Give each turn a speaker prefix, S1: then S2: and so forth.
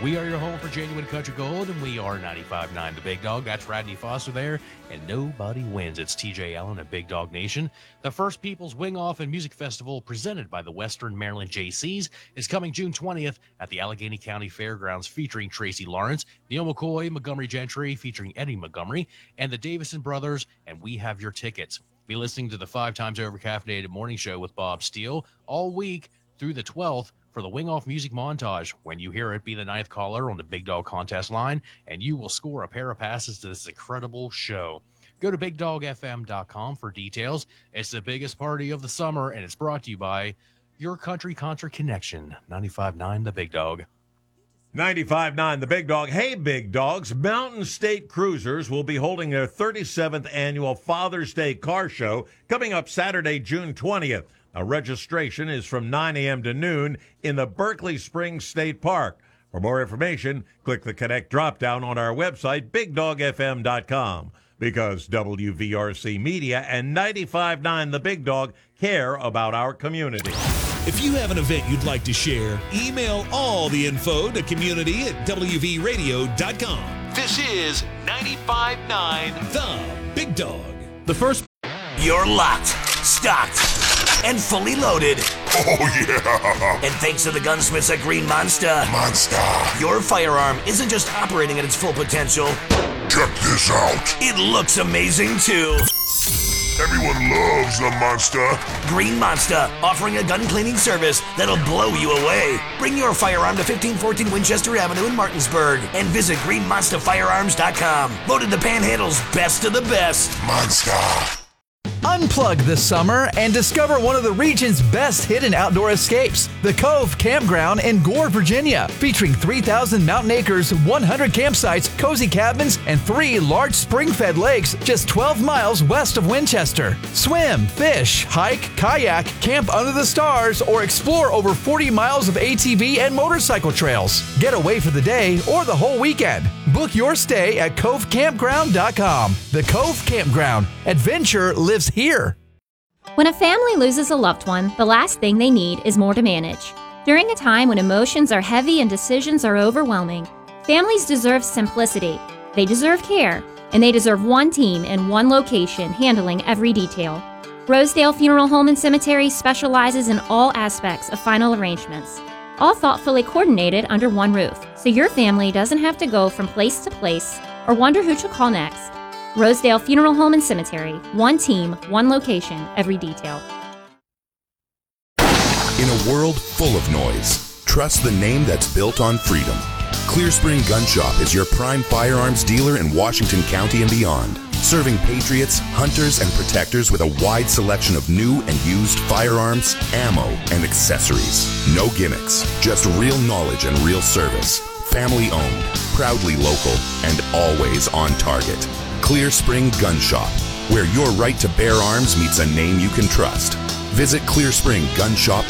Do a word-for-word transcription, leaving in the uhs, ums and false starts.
S1: We are your home for genuine country gold, and we are ninety-five point nine The Big Dog. That's Radney Foster there, and nobody wins. It's T J Allen at Big Dog Nation. The First Peoples Wing Off and Music Festival, presented by the Western Maryland J Cs, is coming June twentieth at the Allegheny County Fairgrounds, featuring Tracy Lawrence, Neil McCoy, Montgomery Gentry, featuring Eddie Montgomery, and the Davison Brothers, and we have your tickets. Be listening to the five times over caffeinated morning show with Bob Steele all week through the twelfth for the Wing Off Music Montage. When you hear it, be the ninth caller on the Big Dog contest line, and you will score a pair of passes to this incredible show. Go to big dog f m dot com for details. It's the biggest party of the summer, and it's brought to you by Your Country Concert Connection, ninety-five point nine The Big Dog.
S2: ninety-five point nine The Big Dog. Hey, Big Dogs, Mountain State Cruisers will be holding their thirty-seventh annual Father's Day Car Show coming up Saturday, June twentieth. Now, registration is from nine a.m. to noon in the Berkeley Springs State Park. For more information, click the Connect drop-down on our website, big dog f m dot com, because W V R C Media and ninety-five point nine The Big Dog care about our community.
S3: If you have an event you'd like to share, email all the info to community at w v radio dot com. This is ninety-five point nine The Big Dog.
S4: The first...
S5: You're locked, stocked, and fully loaded.
S6: Oh, yeah.
S5: And thanks to the gunsmiths at Green Monster,
S6: Monster.
S5: your firearm isn't just operating at its full potential.
S6: Check this out.
S5: It looks amazing, too.
S6: Everyone loves the Monster.
S5: Green Monster, offering a gun cleaning service that'll blow you away. Bring your firearm to fifteen fourteen Winchester Avenue in Martinsburg and visit green monster firearms dot com. Voted the Panhandle's best of the best.
S6: Monster.
S4: Unplug this summer and discover one of the region's best hidden outdoor escapes, the Cove Campground in Gore, Virginia, featuring three thousand mountain acres, one hundred campsites, cozy cabins, and three large spring-fed lakes just twelve miles west of Winchester. Swim, fish, hike, kayak, camp under the stars, or explore over forty miles of A T V and motorcycle trails. Get away for the day or the whole weekend. Book your stay at cove campground dot com. The Cove Campground. Adventure lives here.
S7: When a family loses a loved one, the last thing they need is more to manage. During a time when emotions are heavy and decisions are overwhelming, families deserve simplicity, they deserve care, and they deserve one team in one location handling every detail. Rosedale Funeral Home and Cemetery specializes in all aspects of final arrangements, all thoughtfully coordinated under one roof, so your family doesn't have to go from place to place or wonder who to call next. Rosedale Funeral Home and Cemetery. One team, one location, every detail.
S8: In a world full of noise, trust the name that's built on freedom. Clear Spring Gun Shop is your prime firearms dealer in Washington County and beyond, serving patriots, hunters, and protectors with a wide selection of new and used firearms, ammo, and accessories. No gimmicks, just real knowledge and real service. Family owned, proudly local, and always on target. Clear Spring Gun Shop, where your right to bear arms meets a name you can trust. Visit clear spring gun shop